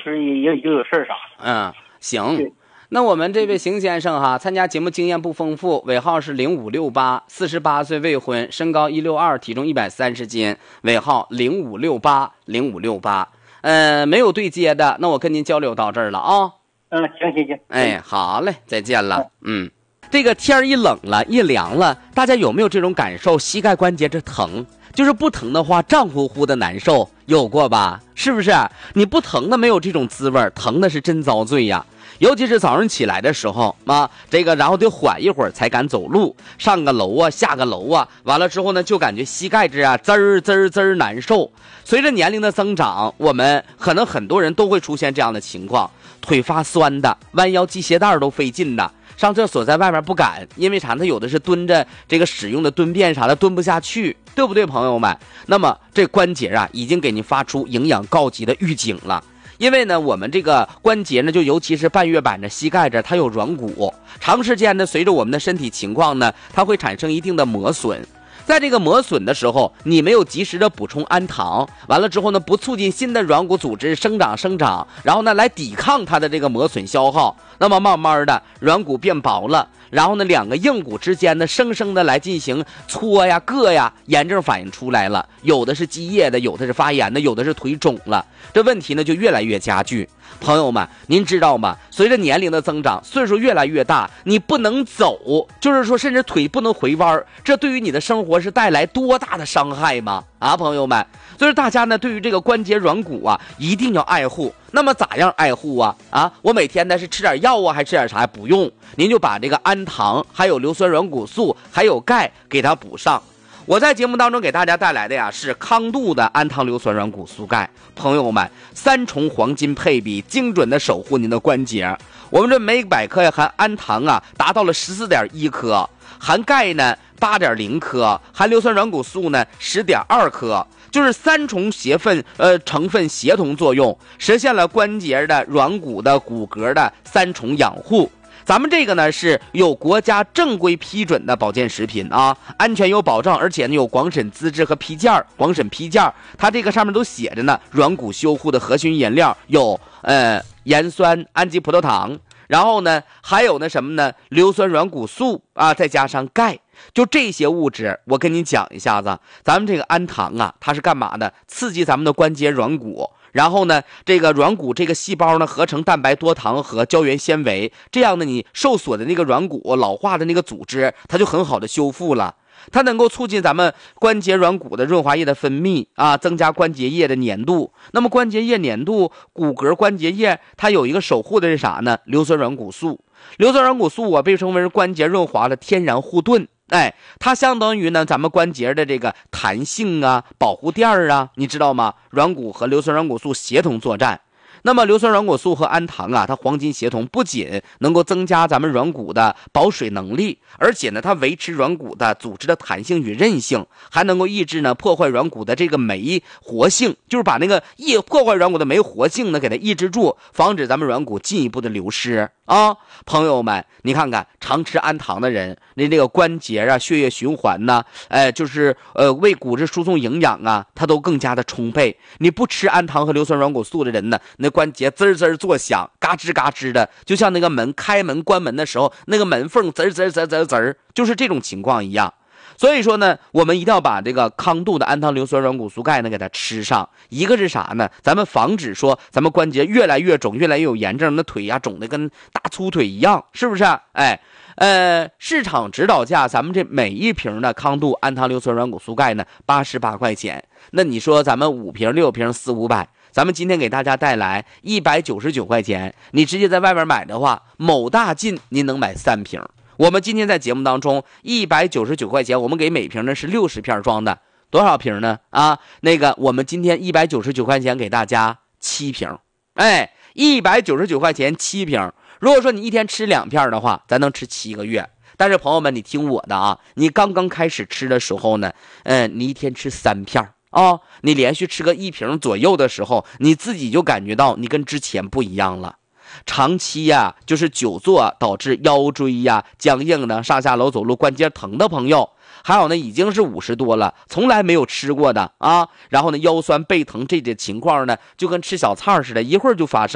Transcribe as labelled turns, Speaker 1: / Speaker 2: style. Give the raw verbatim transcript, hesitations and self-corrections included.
Speaker 1: 时也也就有事儿啥的。
Speaker 2: 嗯，行。那我们这位邢先生哈，参加节目经验不丰富，尾号是零五六八，四十八岁未婚，身高一六二，体重一百三十斤，尾号零五六八零五六八。呃，没有对接的，那我跟您交流到这儿了啊。
Speaker 1: 嗯，行行行。
Speaker 2: 哎，好嘞，再见了。嗯，这个天一冷了，一凉了，大家有没有这种感受？膝盖关节这疼，就是不疼的话，胀乎乎的难受，有过吧？是不是？你不疼的没有这种滋味，疼的是真遭罪呀。尤其是早上起来的时候啊，这个然后得缓一会儿才敢走路，上个楼啊，下个楼啊，完了之后呢，就感觉膝盖这啊滋儿滋儿滋儿难受。随着年龄的增长，我们可能很多人都会出现这样的情况，腿发酸的，弯腰系鞋带都费劲的，上厕所在外面不敢，因为啥？他有的是蹲着这个使用的蹲便啥的蹲不下去，对不对，朋友们？那么这关节啊，已经给你发出营养告急的预警了。因为呢，我们这个关节呢，就尤其是半月板的膝盖这，它有软骨，长时间呢，随着我们的身体情况呢，它会产生一定的磨损。在这个磨损的时候，你没有及时的补充氨糖，完了之后呢，不促进新的软骨组织生长生长，然后呢，来抵抗它的这个磨损消耗，那么慢慢的软骨变薄了。然后呢，两个硬骨之间呢，生生的来进行搓呀、硌呀，炎症反应出来了，有的是积液的，有的是发炎的，有的是腿肿了，这问题呢就越来越加剧。朋友们，您知道吗？随着年龄的增长，岁数越来越大，你不能走，就是说甚至腿不能回弯，这对于你的生活是带来多大的伤害吗？啊，朋友们，所以大家呢对于这个关节软骨啊，一定要爱护。那么咋样爱护啊？啊，我每天呢是吃点药啊，还吃点啥？不用，您就把这个氨糖、还有硫酸软骨素、还有钙给它补上。我在节目当中给大家带来的呀是康度的氨糖硫酸软骨素钙，朋友们，三重黄金配比，精准的守护您的关节。我们这每百克呀含氨糖啊达到了十四点一克，含钙呢八点零克，含硫酸软骨素呢十点二克，就是三重协分呃成分协同作用，实现了关节的、软骨的、骨骼的三重养护。咱们这个呢是有国家正规批准的保健食品啊，安全有保障，而且呢有广审资质和批件，广审批件，它这个上面都写着呢，软骨修护的核心原料有呃盐酸氨基葡萄糖，然后呢还有呢什么呢，硫酸软骨素啊，再加上钙。就这些物质，我跟你讲一下子，咱们这个氨糖啊，它是干嘛的？刺激咱们的关节软骨。然后呢，这个软骨这个细胞呢合成蛋白多糖和胶原纤维，这样呢你受损的那个软骨老化的那个组织，它就很好的修复了。它能够促进咱们关节软骨的润滑液的分泌啊，增加关节液的粘度。那么关节液粘度、骨骼关节液，它有一个守护的是啥呢？硫酸软骨素。硫酸软骨素啊，被称为关节润滑的天然护盾。哎，它相当于呢咱们关节的这个弹性啊、保护垫儿啊，你知道吗？软骨和硫酸软骨素协同作战。那么硫酸软骨素和氨糖啊，它黄金协同，不仅能够增加咱们软骨的保水能力，而且呢它维持软骨的组织的弹性与韧性，还能够抑制呢破坏软骨的这个酶活性，就是把那个抑破坏软骨的酶活性呢给它抑制住，防止咱们软骨进一步的流失啊。朋友们，你看看常吃氨糖的人，那这个关节啊、血液循环呢，哎，就是呃为骨质输送营养啊，它都更加的充沛。你不吃氨糖和硫酸软骨素的人呢，那关节滋滋作响，嘎吱嘎吱的，就像那个门开门关门的时候，那个门缝滋滋滋滋滋，就是这种情况一样。所以说呢，我们一定要把这个康度的氨糖硫酸软骨素钙呢给它吃上。一个是啥呢？咱们防止说咱们关节越来越肿，越来越有炎症，那腿呀肿的跟大粗腿一样，是不是？哎，呃，市场指导价，咱们这每一瓶的康度氨糖硫酸软骨素钙呢，八十八块钱。那你说咱们五瓶、六瓶、四五百，咱们今天给大家带来一百九十九块钱，你直接在外面买的话，某大进您能买三瓶。我们今天在节目当中一百九十九块钱，我们给每瓶呢是六十片装的，多少瓶呢？啊，那个我们今天一百九十九块钱给大家七瓶，哎，一百九十九块钱七瓶。如果说你一天吃两片的话，咱能吃七个月。但是朋友们，你听我的啊，你刚刚开始吃的时候呢，嗯，你一天吃三片啊、哦，你连续吃个一瓶左右的时候，你自己就感觉到你跟之前不一样了。长期呀、啊，就是久坐导致腰椎呀、啊、僵硬的，上下楼走路关节疼的朋友，还有呢已经是五十多了，从来没有吃过的啊，然后呢腰酸背疼这些情况呢，就跟吃小菜似的，一会儿就发生。